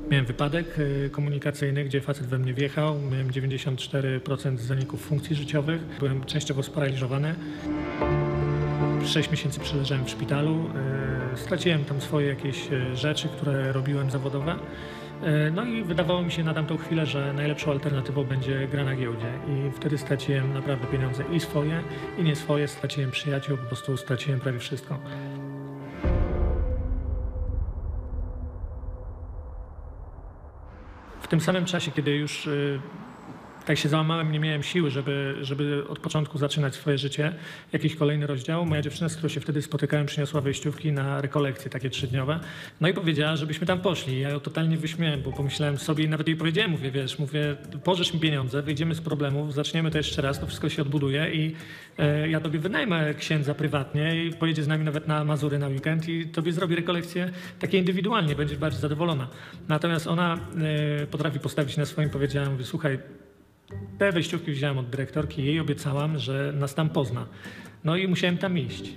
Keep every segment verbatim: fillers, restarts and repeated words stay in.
Miałem wypadek komunikacyjny, gdzie facet we mnie wjechał. Miałem dziewięćdziesiąt cztery procent zaników funkcji życiowych. Byłem częściowo sparaliżowany. Sześć miesięcy przeleżałem w szpitalu. Straciłem tam swoje jakieś rzeczy, które robiłem zawodowe. No i wydawało mi się na tamtą chwilę, że najlepszą alternatywą będzie gra na giełdzie. I wtedy straciłem naprawdę pieniądze i swoje, i nie swoje. Straciłem przyjaciół, po prostu straciłem prawie wszystko. W tym samym czasie, kiedy już y, tak się załamałem, nie miałem siły, żeby, żeby od początku zaczynać swoje życie, jakiś kolejny rozdział, moja dziewczyna, z którą się wtedy spotykałem, przyniosła wejściówki na rekolekcje takie trzydniowe. No i powiedziała, żebyśmy tam poszli. Ja ją totalnie wyśmiałem, bo pomyślałem sobie i nawet jej powiedziałem, mówię, wiesz, mówię, pożycz mi pieniądze, wyjdziemy z problemów, zaczniemy to jeszcze raz, to wszystko się odbuduje i e, ja tobie wynajmę księdza prywatnie i pojedzie z nami nawet na Mazury na weekend i tobie zrobi rekolekcje takie indywidualnie, będziesz bardziej zadowolona. Natomiast ona e, potrafi postawić na swoim, powiedziała, mówię, słuchaj, te wejściówki wziąłem od dyrektorki i jej obiecałam, że nas tam pozna. No i musiałem tam iść.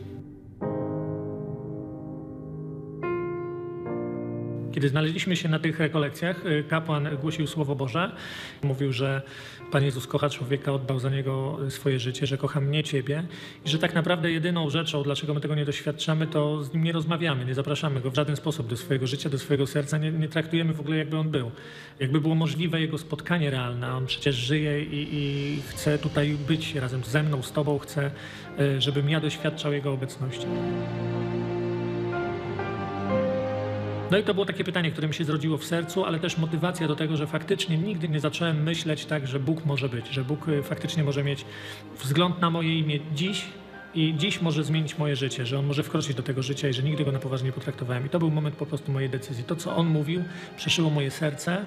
Kiedy znaleźliśmy się na tych rekolekcjach, kapłan głosił Słowo Boże. Mówił, że Pan Jezus kocha człowieka, oddał za niego swoje życie, że kocha mnie, ciebie i że tak naprawdę jedyną rzeczą, dlaczego my tego nie doświadczamy, to z nim nie rozmawiamy, nie zapraszamy go w żaden sposób do swojego życia, do swojego serca, nie, nie traktujemy w ogóle, jakby on był. Jakby było możliwe jego spotkanie realne, on przecież żyje i, i chce tutaj być razem ze mną, z tobą, chce, żebym ja doświadczał jego obecności. No i to było takie pytanie, które mi się zrodziło w sercu, ale też motywacja do tego, że faktycznie nigdy nie zacząłem myśleć tak, że Bóg może być, że Bóg faktycznie może mieć wzgląd na moje imię dziś i dziś może zmienić moje życie, że On może wkroczyć do tego życia i że nigdy Go na poważnie nie potraktowałem. I to był moment po prostu mojej decyzji. To, co On mówił, przeszyło moje serce.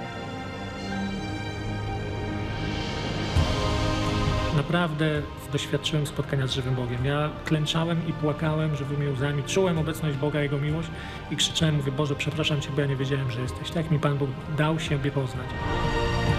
Naprawdę doświadczyłem spotkania z żywym Bogiem. Ja klęczałem i płakałem żywymi łzami, czułem obecność Boga, Jego miłość i krzyczałem, mówię, Boże, przepraszam Cię, bo ja nie wiedziałem, że jesteś. Tak mi Pan Bóg dał siebie poznać.